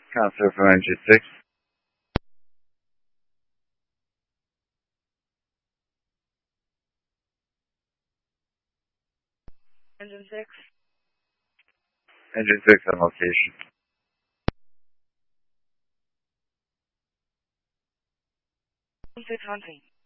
Counselor from Engine 6. Engine 6. Engine 6 on location. 6 hunting.